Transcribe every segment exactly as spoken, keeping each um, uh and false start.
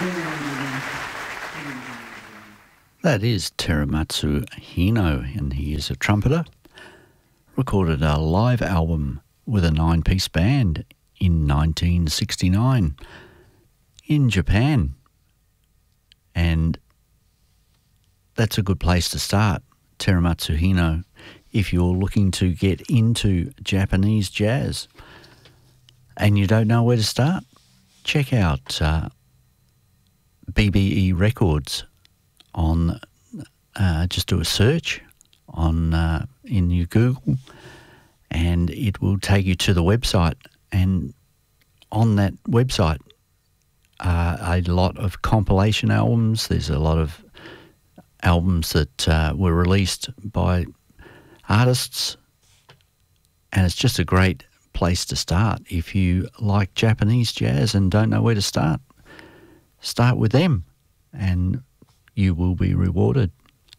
That is Teramatsu Hino, and he is a trumpeter. Recorded a live album with a nine-piece band in nineteen sixty-nine in Japan. And that's a good place to start, Teramatsu Hino, if you're looking to get into Japanese jazz and you don't know where to start. Check out uh, B B E Records on, uh, just do a search on uh, in your Google, and it will take you to the website. And on that website are a lot of compilation albums. There's a lot of albums that uh, were released by artists, and it's just a great place to start. If you like Japanese jazz and don't know where to start, start with them and you will be rewarded.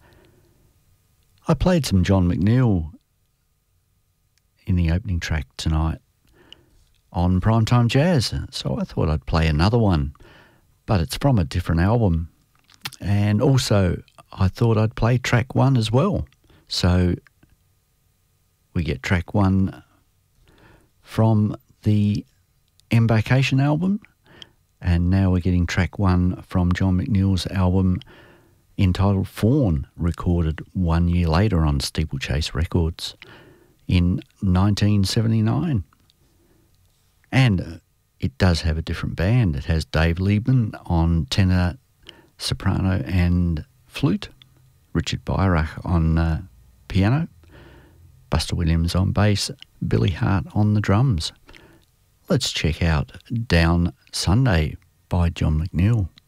I played some John McNeil in the opening track tonight on Primetime Jazz, so I thought I'd play another one, but it's from a different album. And also I thought I'd play track one as well. So we get track one from the Embarkation album, and now we're getting track one from John McNeil's album entitled Fawn, recorded one year later on Steeplechase Records in nineteen seventy-nine. And it does have a different band. It has Dave Liebman on tenor, soprano and flute, Richard Byrach on uh, piano, Buster Williams on bass, Billy Hart on the drums. Let's check out Down Sunday by John McNeil.